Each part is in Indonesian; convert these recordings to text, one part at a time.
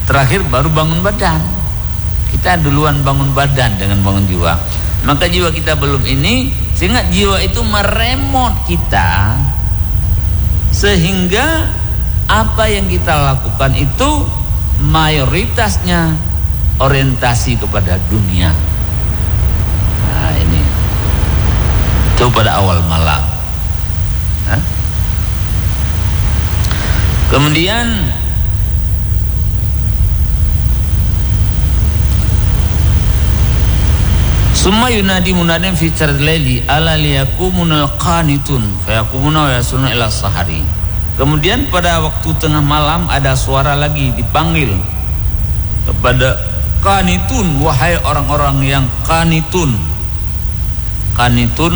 terakhir baru bangun badan. Kita duluan bangun badan dengan bangun jiwa. Maka jiwa kita belum ini, sehingga jiwa itu meremot kita, sehingga apa yang kita lakukan itu mayoritasnya orientasi kepada dunia. Nah ini, itu pada awal malam. Kemudian summa yunadi munadin fi laili ala liyakumunal qanitun fayakumuna wa yasununa ila sahari. Kemudian pada waktu tengah malam ada suara lagi dipanggil kepada qanitun, wahai orang-orang yang qanitun. Qanitun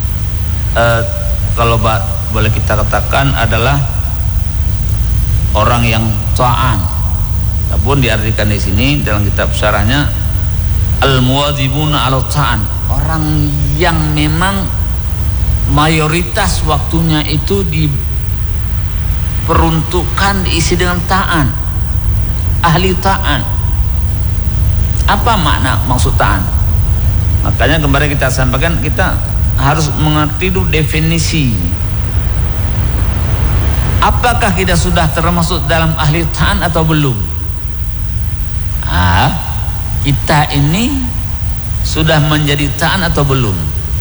kalau boleh kita katakan adalah orang yang ta'an. Ataupun diartikan di sini dalam kitab syarahnya al-muwadzibuna 'ala ta'an, orang yang memang mayoritas waktunya itu diperuntukkan diisi dengan ta'an, ahli ta'an. Apa makna maksud ta'an? Makanya kemarin kita sampaikan, kita harus mengerti dulu definisi. Apakah kita sudah termasuk dalam ahli ta'an atau belum? Kita ini sudah menjadi ta'an atau belum?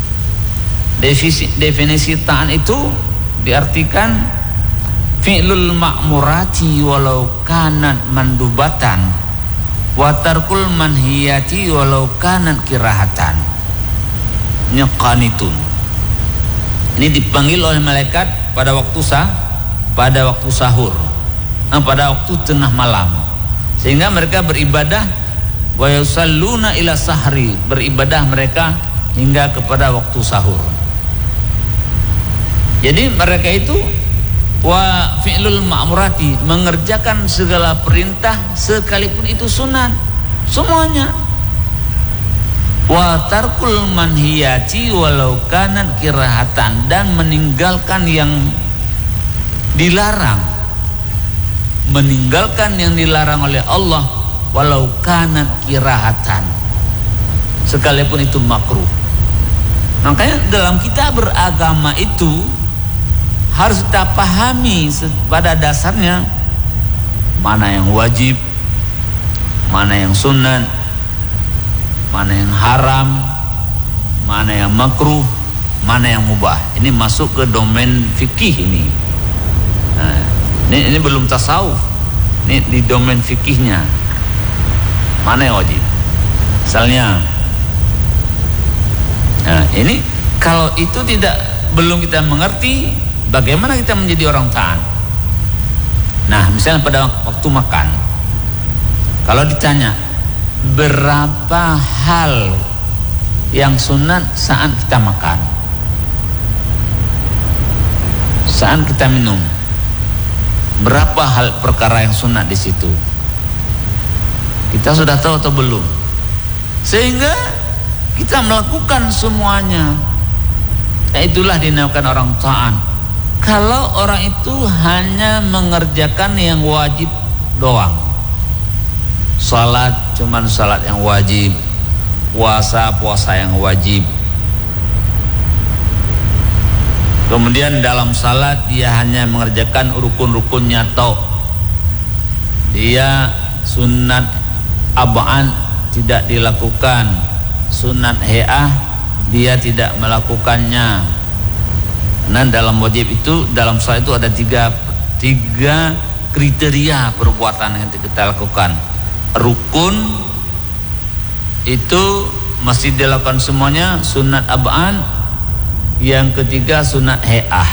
Definisi ta'an itu diartikan fi'lul ma'murati walau kanat mandubatan wa tarkul manhiyati walau kanat kirahatan. Ini qanitun. Ini dipanggil oleh malaikat pada waktu sahur, pada waktu tengah malam, sehingga mereka beribadah wa yusalluna ila sahri, beribadah mereka hingga kepada waktu sahur. Jadi mereka itu wa fi'lul ma'murati, mengerjakan segala perintah sekalipun itu sunat semuanya. Wa tarkul manhiyati walau kanat kirahatan, dan meninggalkan yang dilarang, meninggalkan yang dilarang oleh Allah walau kanat kirahatan, sekalipun itu makruh. Makanya dalam kita beragama itu harus kita pahami pada dasarnya mana yang wajib, mana yang sunat, mana yang haram, mana yang makruh, mana yang mubah. Ini masuk ke domain fikih ini. Nah, ini belum tasawuf. Ini di domain fikihnya. Mana yang wajib? Misalnya, nah ini kalau itu belum kita mengerti, bagaimana kita menjadi orang taat? Nah, misalnya pada waktu makan, kalau ditanya berapa hal yang sunat saat kita makan, saat kita minum, berapa hal perkara yang sunat di situ? Kita sudah tahu atau belum? Sehingga kita melakukan semuanya. Itulah dinamakan orang taat. Kalau orang itu hanya mengerjakan yang wajib doang, salat cuman salat yang wajib, puasa yang wajib, kemudian dalam salat dia hanya mengerjakan rukun-rukunnya tok, dia sunat ab'an tidak dilakukan, sunat he'ah dia tidak melakukannya. Nah, dalam wajib itu, dalam salat itu ada tiga kriteria perbuatan yang kita lakukan. Rukun itu mesti dilakukan semuanya, sunat ab'an. Yang ketiga sunat he'ah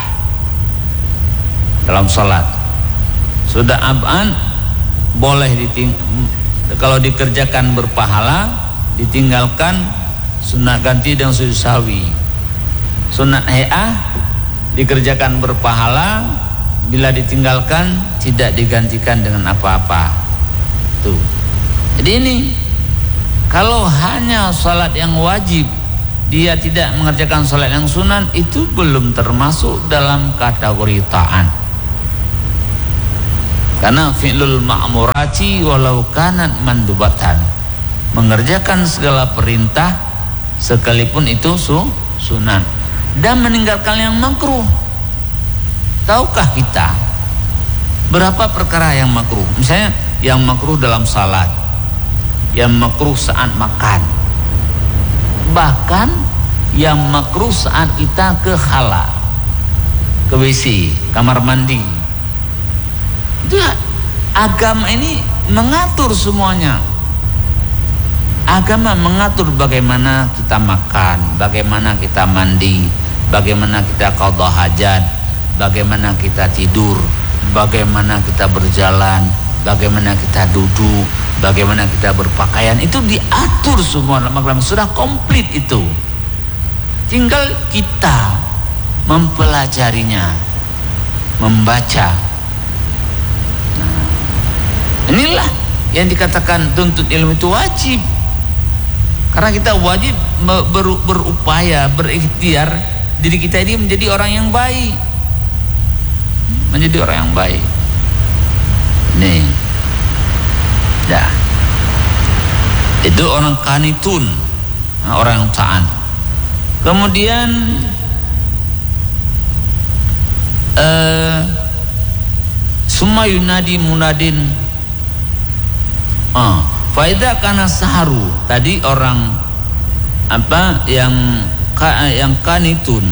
dalam salat. Sudah ab'an boleh kalau dikerjakan berpahala, ditinggalkan sunat ganti dengan sujud sahwi. Sunat he'ah dikerjakan berpahala, bila ditinggalkan tidak digantikan dengan apa-apa. Tuh. Jadi ini kalau hanya salat yang wajib dia tidak mengerjakan salat yang sunat, itu belum termasuk dalam kategori ta'an. Karena fi'lul ma'murati walau kanat mandubatan, mengerjakan segala perintah sekalipun itu sunnah, dan meninggalkan yang makruh. Tahukah kita berapa perkara yang makruh? Misalnya yang makruh dalam salat, yang makruh saat makan, bahkan yang makruh saat kita ke khala, ke WC, kamar mandi. Itu agama ini mengatur semuanya. Agama mengatur bagaimana kita makan, bagaimana kita mandi, bagaimana kita qadha hajat, bagaimana kita tidur, bagaimana kita berjalan, bagaimana kita duduk, bagaimana kita berpakaian. Itu diatur semua dalam agama, sudah komplit itu. Tinggal kita mempelajarinya, membaca. Inilah yang dikatakan tuntut ilmu itu wajib, karena kita wajib berupaya, berikhtiar diri kita ini menjadi orang yang baik, menjadi orang yang baik. Nih, ya, itu orang kanitun, orang yang taat. Kemudian summa yunadi munadin. Faida kana saharu, tadi orang apa yang kanitun,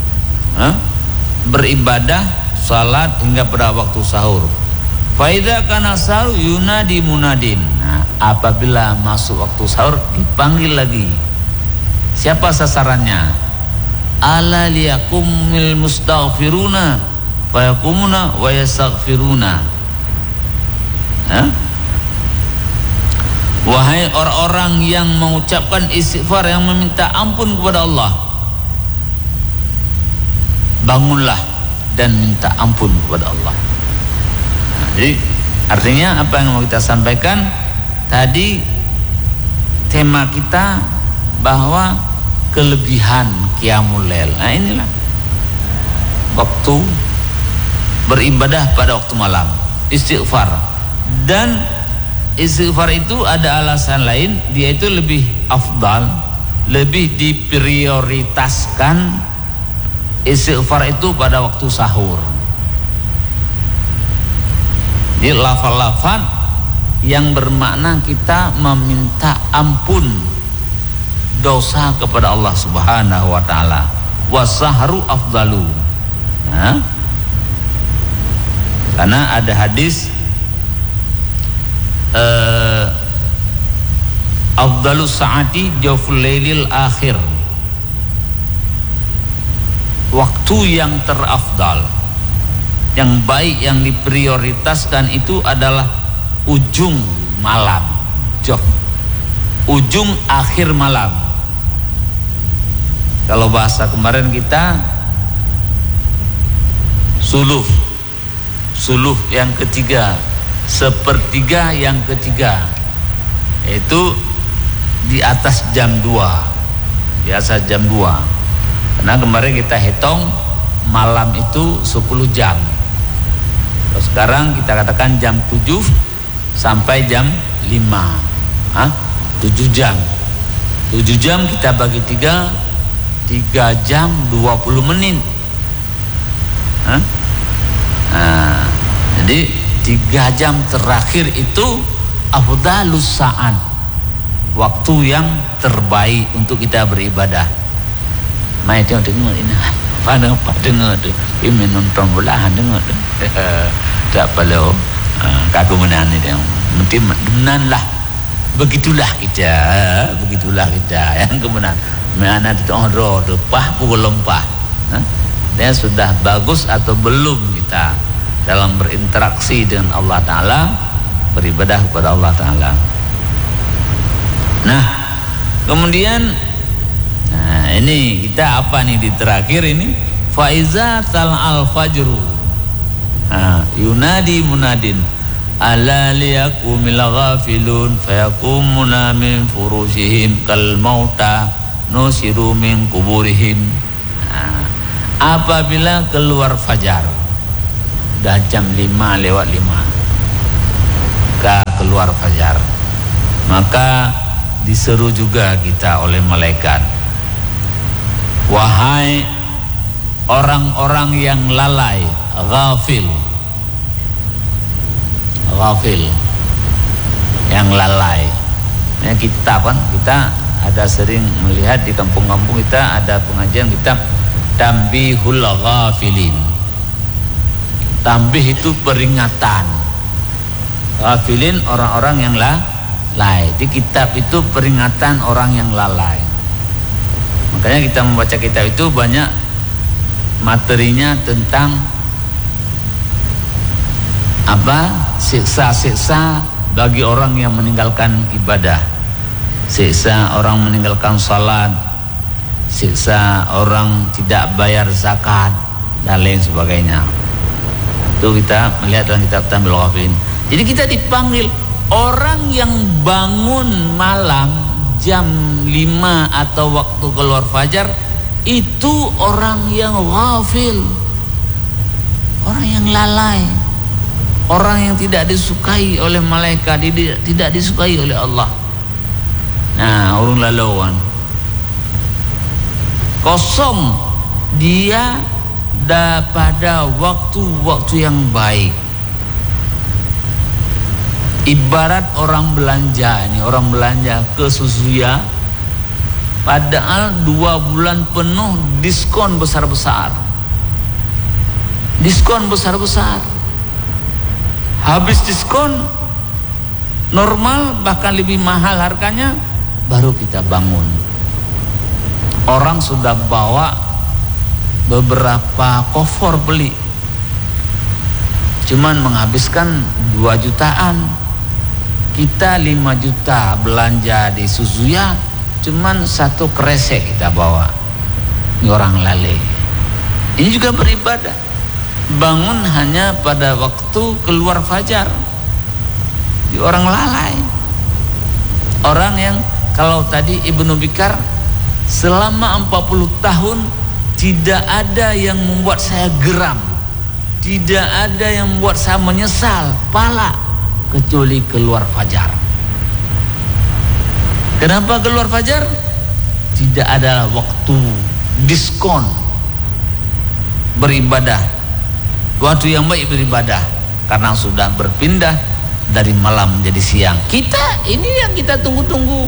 beribadah salat hingga pada waktu sahur. Faida kana saharu yunadi munadin. Nah, apabila masuk waktu sahur dipanggil lagi. Siapa sasarannya? Ala liyakumil mustaghfiruna fayakumuna wa yastaghfiruna. Wahai orang-orang yang mengucapkan istighfar, yang meminta ampun kepada Allah, bangunlah dan minta ampun kepada Allah. Nah, jadi artinya apa yang mau kita sampaikan tadi, tema kita bahwa kelebihan qiyamul lail. Nah, inilah waktu beribadah pada waktu malam, istighfar. Dan istighfar itu ada alasan lain, dia itu lebih afdal, lebih diprioritaskan istighfar itu pada waktu sahur. Jadi lafal-lafal yang bermakna kita meminta ampun dosa kepada Allah Subhanahu wa taala. Wasahru afdalu. Nah, karena ada hadis afdalus saati jawful lailil akhir, waktu yang terafdal, yang baik, yang diprioritaskan itu adalah ujung malam, jawf, ujung akhir malam. Kalau bahasa kemarin kita suluh yang ketiga, sepertiga yang ketiga, itu di atas jam 2, biasa jam 2. Karena kemarin kita hitung malam itu 10 jam. Terus sekarang kita katakan jam 7 sampai jam 5, 7 jam. 7 jam kita bagi 3 jam 20 menit. Jadi 3 jam terakhir itu afdalus sa'at, waktu yang terbaik untuk kita beribadah. Mai tengok ini, pada dengar tu, ini nonton bola dengar tu, tak perlu kaku menan ni dia, mesti menan lah. Begitulah kita yang kemudian mana tu orang tu pah pukul lempah. Dia sudah bagus atau belum kita dalam berinteraksi dengan Allah Ta'ala, beribadah kepada Allah Ta'ala. Nah, kemudian ini kita apa nih di terakhir ini, faiza tal'al fajru, yunadi munadin ala liyakumil ghafilun fayakumuna min furushihim kal mauta nusiru min kuburihim. Apabila keluar fajar, dah jam 5 lewat 5, keluar fajar. Maka diseru juga kita oleh malaikat, wahai orang-orang yang lalai, ghafil, yang lalai. Ya, kita ada sering melihat di kampung-kampung kita ada pengajian kitab Tanbihul Ghafilin. Tanbih itu peringatan, ghafilin orang-orang yang lalai. Di kitab itu peringatan orang yang lalai. Makanya kita membaca kitab itu banyak materinya tentang siksa-siksa bagi orang yang meninggalkan ibadah, siksa orang meninggalkan salat, siksa orang tidak bayar zakat dan lain sebagainya. Itu kita melihat dalam kitab Tanbihul Ghafilin. Jadi kita dipanggil orang yang bangun malam jam 5 atau waktu keluar fajar, itu orang yang ghafil, orang yang lalai, orang yang tidak disukai oleh malaikat, tidak disukai oleh Allah. Nah, orang lalauan kosong dia pada waktu-waktu yang baik. Ibarat orang belanja, ini orang belanja ke Suzuya, padahal 2 bulan penuh diskon besar-besar, habis diskon normal bahkan lebih mahal harganya, baru kita bangun. Orang sudah bawa beberapa kofor beli, cuman menghabiskan 2 jutaan. Kita 5 juta belanja di Suzuya, cuman 1 kresek kita bawa. Ini orang lalai. Ini juga beribadah, bangun hanya pada waktu keluar fajar. Di orang lalai, orang yang kalau tadi Ibnu Bikar selama 40 tahun tidak ada yang membuat saya geram, tidak ada yang membuat saya menyesal pala, kecuali keluar fajar. Kenapa keluar fajar? Tidak ada waktu diskon beribadah, waktu yang baik beribadah, karena sudah berpindah dari malam menjadi siang. Kita ini yang kita tunggu-tunggu,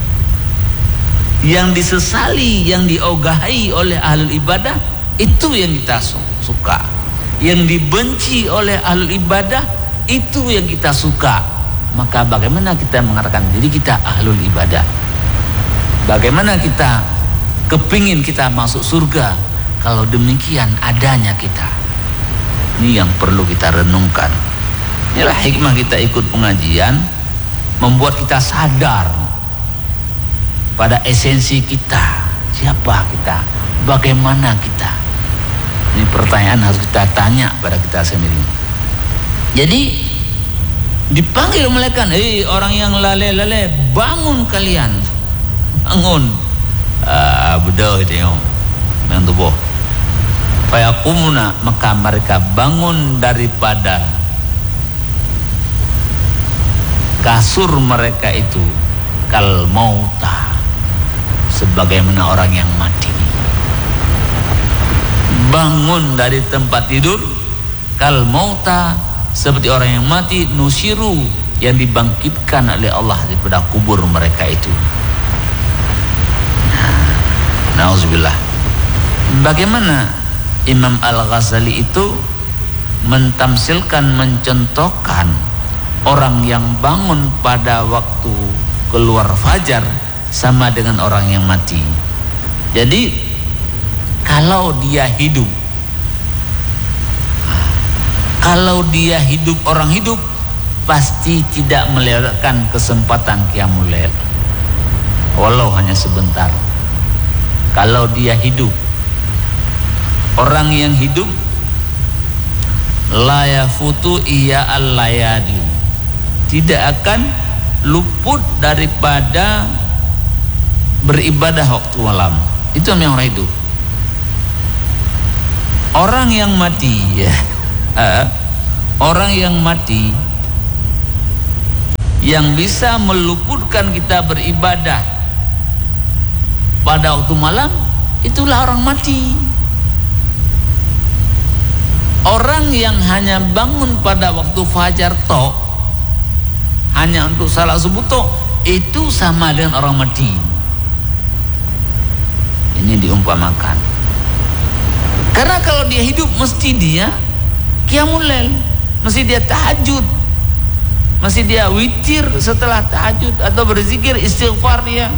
yang disesali, yang diogahi oleh ahlul ibadah, itu yang kita suka. Yang dibenci oleh ahlul ibadah, itu yang kita suka. Maka bagaimana kita mengatakan diri kita ahlul ibadah? Bagaimana kita kepingin kita masuk surga kalau demikian adanya kita? Ini yang perlu kita renungkan. Inilah hikmah kita ikut pengajian, membuat kita sadar pada esensi kita. Siapa kita? Bagaimana kita? Ini pertanyaan harus kita tanya pada kita sendiri. Jadi dipanggil malaikat, orang yang lalai, bangun kalian, bangun. Bedah itu yang tubuh. Fayaqumuna, maka mereka bangun daripada kasur mereka itu, kal mauta, sebagaimana orang yang mati. Bangun dari tempat tidur, kal mauta, seperti orang yang mati, nusiru, yang dibangkitkan oleh Allah daripada kubur mereka itu. Nauzubillah. Bagaimana Imam Al-Ghazali itu mentamsilkan, mencontohkan orang yang bangun pada waktu keluar fajar sama dengan orang yang mati. Jadi kalau dia hidup, orang hidup pasti tidak melewatkan kesempatan qiyamul lail, walau hanya sebentar. Kalau dia hidup, orang yang hidup, la yafutu iya al-layali, tidak akan luput daripada beribadah waktu malam. Itu yang orang hidup. Orang yang mati, ya, orang yang mati yang bisa meluputkan kita beribadah pada waktu malam, itulah orang mati. Orang yang hanya bangun pada waktu fajar tok, hanya untuk salat subuh tok, itu sama dengan orang mati. Ini diumpamakan. Karena kalau dia hidup mesti dia qiyamul lail, mesti dia tahajud, mesti dia witir setelah tahajud atau berzikir istighfar dia.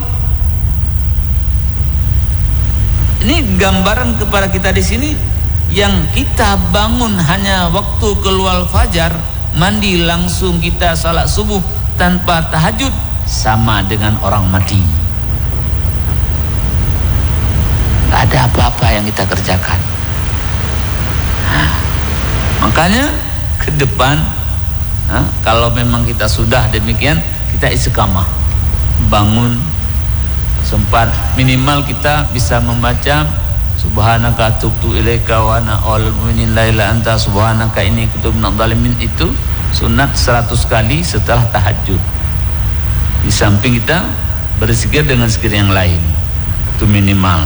Ini gambaran kepada kita di sini, yang kita bangun hanya waktu keluar fajar, mandi langsung kita salat subuh tanpa tahajud, sama dengan orang mati. Gak ada apa-apa yang kita kerjakan. Makanya ke depan, kalau memang kita sudah demikian, kita istiqamah, bangun sempat, minimal kita bisa membaca subhanaka tubtu ilaika wa ana awwalul mu'minin la ilaha anta subhanaka inni kuntu minadh dhalimin. Itu sunat 100 kali setelah tahajud. Di samping kita berzikir dengan zikir yang lain, itu minimal.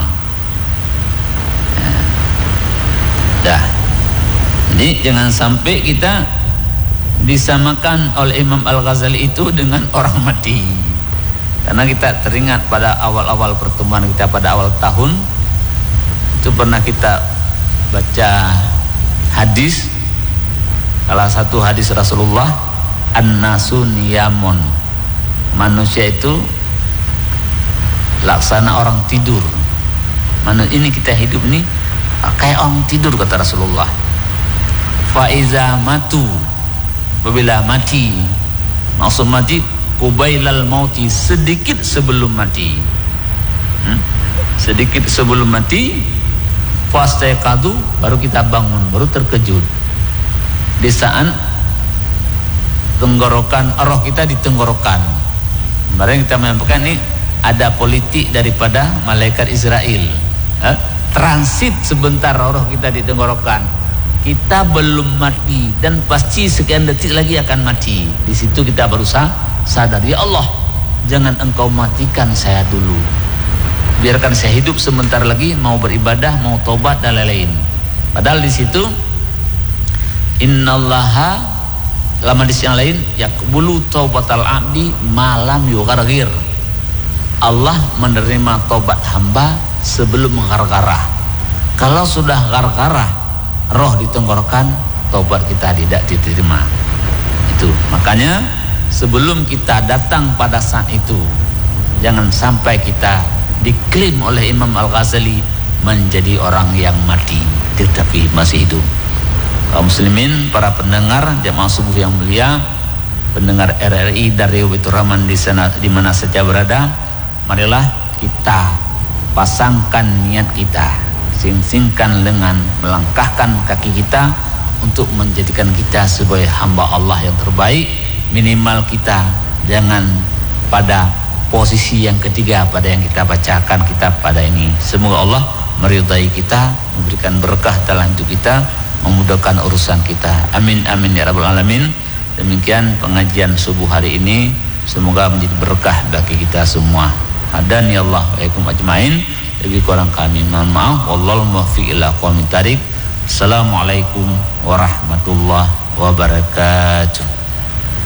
Dah. Jadi jangan sampai kita disamakan oleh Imam Al-Ghazali itu dengan orang mati. Karena kita teringat pada awal-awal pertemuan kita pada awal tahun, itu pernah kita baca hadis, salah satu hadis Rasulullah, an-nasu niyamun, manusia itu laksana orang tidur. Ini kita hidup ini kayak orang tidur, kata Rasulullah. Faiza matu, apabila mati, maksud mati qubailal mauti, sedikit sebelum mati, sedikit sebelum mati, fastaiqadu, baru kita bangun, baru terkejut. Di saat tenggorokan, roh kita di tenggorokan. Kemarin kita menyampaikan ini ada politik daripada malaikat Israel, transit sebentar roh kita di tenggorokan. Kita belum mati dan pasti sekian detik lagi akan mati. Di situ kita berusaha sadar, ya Allah, jangan engkau matikan saya dulu, biarkan saya hidup sebentar lagi, mau beribadah, mau tobat dan lain-lain. Padahal di situ innallaha, dalam hadis yang lain, yaqbulu taubatal abdi malam yugharghir, Allah menerima tobat hamba sebelum menggargarah. Kalau sudah gargarah, roh di tenggorokan, tobat kita tidak diterima. Itu makanya sebelum kita datang pada saat itu, jangan sampai kita diklaim oleh Imam Al-Ghazali menjadi orang yang mati tetapi masih hidup. Kaum muslimin, para pendengar jamaah subuh yang mulia, pendengar RRI dari Baitur Rahman di sana, di mana saja berada, marilah kita pasangkan niat kita, sing-singkan lengan, melangkahkan kaki kita untuk menjadikan kita sebagai hamba Allah yang terbaik. Minimal kita jangan pada posisi yang ketiga pada yang kita bacakan kita pada ini. Semoga Allah meridai kita, memberikan berkah dalam hidup kita, memudahkan urusan kita. Amin amin ya rabbal alamin. Demikian pengajian subuh hari ini, semoga menjadi berkah bagi kita semua. Hadani Allah wa iyakum ajmain. Lebih kurang kami mohon maaf. Wallahu muwaffiq ila aqwamit thariq. Assalamualaikum warahmatullahi wabarakatuh.